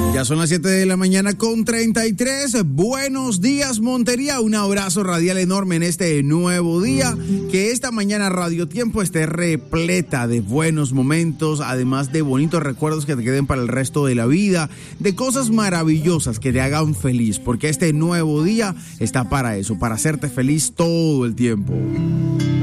Ya son las 7 de la mañana con 33. Buenos días, Montería. Un abrazo radial enorme en este nuevo día. Que esta mañana Radio Tiempo esté repleta de buenos momentos, además de bonitos recuerdos que te queden para el resto de la vida, de cosas maravillosas que te hagan feliz, porque este nuevo día está para eso, para hacerte feliz todo el tiempo.